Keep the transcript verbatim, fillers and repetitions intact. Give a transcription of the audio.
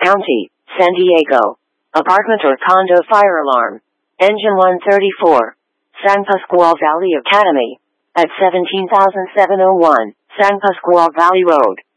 County, San Diego. Apartment or condo fire alarm. Engine one thirty-four. San Pasqual Valley Academy. At seventeen thousand seven hundred one, San Pasqual Valley Road.